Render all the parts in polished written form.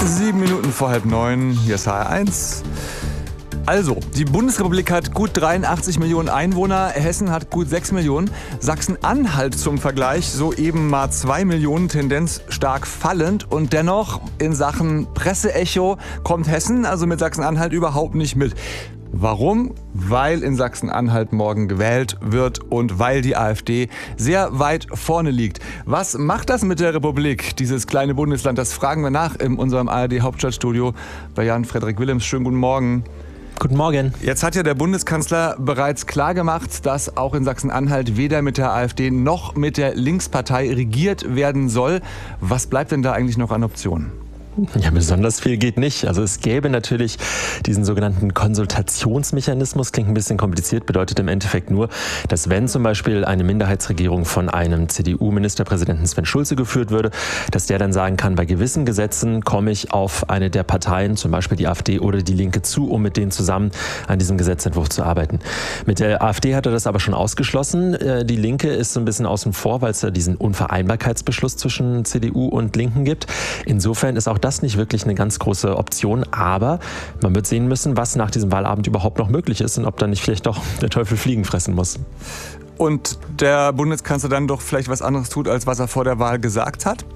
7 Minuten vor 8:30, hier ist HR1. Also, die Bundesrepublik hat gut 83 Millionen Einwohner, Hessen hat gut 6 Millionen, Sachsen-Anhalt zum Vergleich soeben mal 2 Millionen, Tendenz stark fallend und dennoch in Sachen Presseecho kommt Hessen, also mit Sachsen-Anhalt, überhaupt nicht mit. Warum? Weil in Sachsen-Anhalt morgen gewählt wird und weil die AfD sehr weit vorne liegt. Was macht das mit der Republik, dieses kleine Bundesland? Das fragen wir nach in unserem ARD-Hauptstadtstudio bei Jan-Frederik Willems. Schönen guten Morgen. Guten Morgen. Jetzt hat ja der Bundeskanzler bereits klargemacht, dass auch in Sachsen-Anhalt weder mit der AfD noch mit der Linkspartei regiert werden soll. Was bleibt denn da eigentlich noch an Optionen? Ja, besonders viel geht nicht. Also es gäbe natürlich diesen sogenannten Konsultationsmechanismus, klingt ein bisschen kompliziert, bedeutet im Endeffekt nur, dass wenn zum Beispiel eine Minderheitsregierung von einem CDU-Ministerpräsidenten Sven Schulze geführt würde, dass der dann sagen kann, bei gewissen Gesetzen komme ich auf eine der Parteien, zum Beispiel die AfD oder die Linke zu, um mit denen zusammen an diesem Gesetzentwurf zu arbeiten. Mit der AfD hat er das aber schon ausgeschlossen. Die Linke ist so ein bisschen außen vor, weil es da diesen Unvereinbarkeitsbeschluss zwischen CDU und Linken gibt. Insofern ist auch das nicht wirklich eine ganz große Option, aber man wird sehen müssen, was nach diesem Wahlabend überhaupt noch möglich ist und ob dann nicht vielleicht doch der Teufel Fliegen fressen muss. Und der Bundeskanzler dann doch vielleicht was anderes tut, als was er vor der Wahl gesagt hat?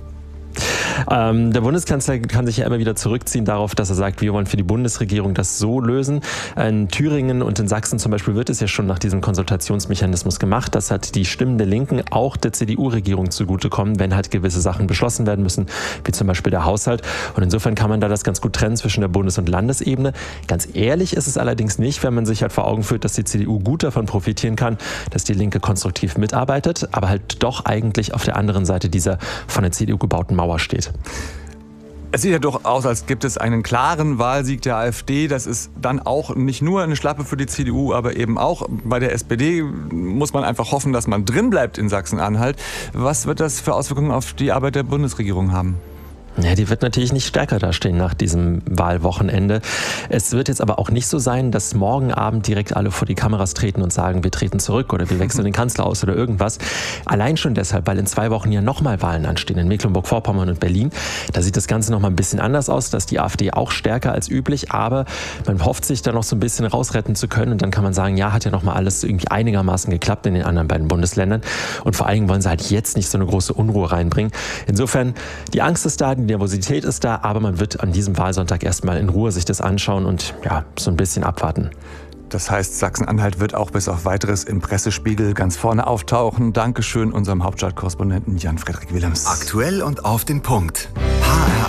Der Bundeskanzler kann sich ja immer wieder zurückziehen darauf, dass er sagt, wir wollen für die Bundesregierung das so lösen. In Thüringen und in Sachsen zum Beispiel wird es ja schon nach diesem Konsultationsmechanismus gemacht. Das hat die Stimmen der Linken auch der CDU-Regierung zugutekommen, wenn halt gewisse Sachen beschlossen werden müssen, wie zum Beispiel der Haushalt. Und insofern kann man da das ganz gut trennen zwischen der Bundes- und Landesebene. Ganz ehrlich ist es allerdings nicht, wenn man sich halt vor Augen führt, dass die CDU gut davon profitieren kann, dass die Linke konstruktiv mitarbeitet, aber halt doch eigentlich auf der anderen Seite dieser von der CDU gebauten Mauer steht. Es sieht ja doch aus, als gibt es einen klaren Wahlsieg der AfD. Das ist dann auch nicht nur eine Schlappe für die CDU, aber eben auch bei der SPD muss man einfach hoffen, dass man drin bleibt in Sachsen-Anhalt. Was wird das für Auswirkungen auf die Arbeit der Bundesregierung haben? Ja, die wird natürlich nicht stärker dastehen nach diesem Wahlwochenende. Es wird jetzt aber auch nicht so sein, dass morgen Abend direkt alle vor die Kameras treten und sagen, wir treten zurück oder wir wechseln den Kanzler aus oder irgendwas. Allein schon deshalb, weil in 2 Wochen ja nochmal Wahlen anstehen in Mecklenburg-Vorpommern und Berlin. Da sieht das Ganze nochmal ein bisschen anders aus, dass die AfD auch stärker als üblich, aber man hofft sich da noch so ein bisschen rausretten zu können und dann kann man sagen, ja, hat ja nochmal alles irgendwie einigermaßen geklappt in den anderen beiden Bundesländern und vor allen Dingen wollen sie halt jetzt nicht so eine große Unruhe reinbringen. Insofern, die Angst ist da, die Nervosität ist da, aber man wird an diesem Wahlsonntag erstmal in Ruhe sich das anschauen und ja, so ein bisschen abwarten. Das heißt, Sachsen-Anhalt wird auch bis auf Weiteres im Pressespiegel ganz vorne auftauchen. Dankeschön unserem Hauptstadtkorrespondenten Jan-Frederik Willems. Aktuell und auf den Punkt. HR